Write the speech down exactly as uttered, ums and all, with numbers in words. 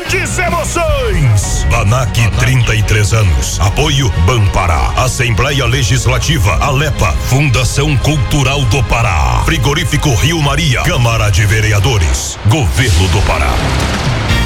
grandes emoções. ANAC, trinta e três anos. Apoio Banpará. Assembleia Legislativa, Alepa. Fundação Cultural do Pará. Frigorífico Rio Maria. Câmara de Vereadores. Governo do Pará.